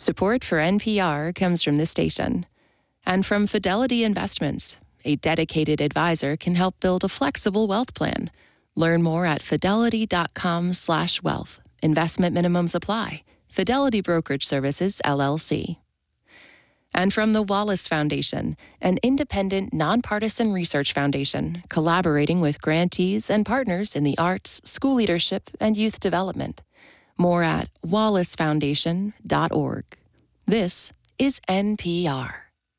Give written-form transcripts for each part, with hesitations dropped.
Support for NPR comes from this station and from Fidelity Investments. A dedicated advisor can help build a flexible wealth plan. Learn more at fidelity.com/wealth. Investment minimums apply. Fidelity Brokerage Services, LLC. And from the Wallace Foundation, an independent, nonpartisan research foundation collaborating with grantees and partners in the arts, school leadership, and youth development. More at wallacefoundation.org. This is NPR.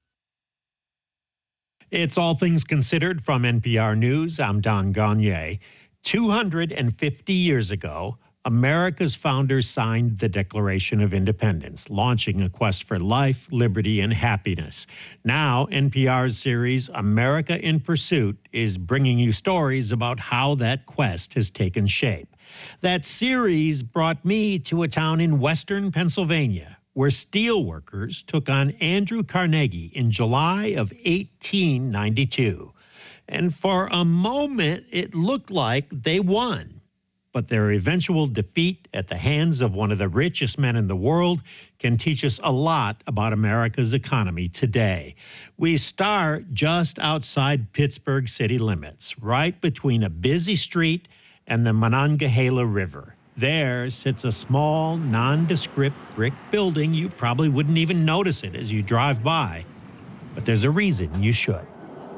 It's All Things Considered from NPR News. I'm Don Gagné. 250 years ago, America's founders signed the Declaration of Independence, launching a quest for life, liberty, and happiness. Now, NPR's series, America in Pursuit, is bringing you stories about how that quest has taken shape. That series brought me to a town in western Pennsylvania, where steelworkers took on Andrew Carnegie in July of 1892. And for a moment, it looked like they won. But their eventual defeat at the hands of one of the richest men in the world can teach us a lot about America's economy today. We start just outside Pittsburgh city limits, right between a busy street and the Monongahela River. There sits a small, nondescript brick building. You probably wouldn't even notice it as you drive by, but there's a reason you should.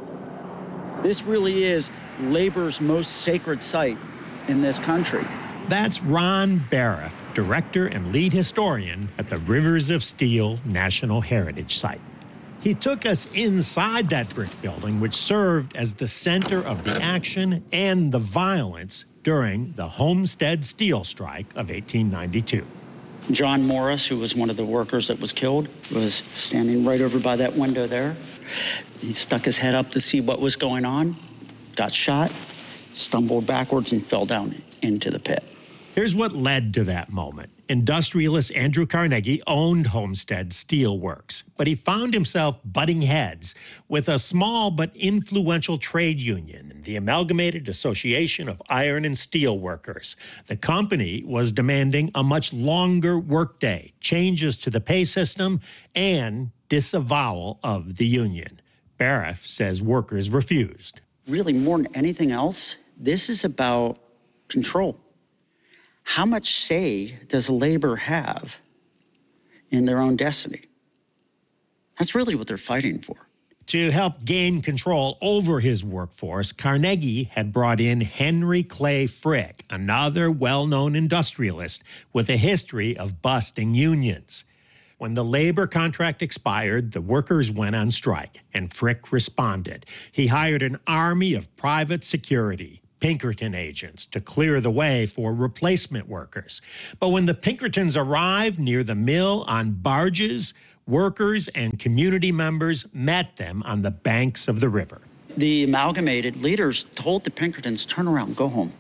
This really is labor's most sacred site in this country. That's Ron Baraff, director and lead historian at the Rivers of Steel National Heritage Site. He took us inside that brick building, which served as the center of the action and the violence during the Homestead Steel Strike of 1892. John Morris, who was one of the workers that was killed, was standing right over by that window there. He stuck his head up to see what was going on, got shot, stumbled backwards, and fell down into the pit. Here's what led to that moment. Industrialist Andrew Carnegie owned Homestead Steel Works, but he found himself butting heads with a small but influential trade union, the Amalgamated Association of Iron and Steel Workers. The company was demanding a much longer workday, changes to the pay system, and disavowal of the union. Baraff says workers refused. Really, more than anything else, this is about control. How much say does labor have in their own destiny? That's really what they're fighting for. To help gain control over his workforce, Carnegie had brought in Henry Clay Frick, another well-known industrialist with a history of busting unions. When the labor contract expired, the workers went on strike, and Frick responded. He hired an army of private security, Pinkerton agents, to clear the way for replacement workers. But when the Pinkertons arrived near the mill on barges, workers and community members met them on the banks of the river. The amalgamated leaders told the Pinkertons, turn around, go home.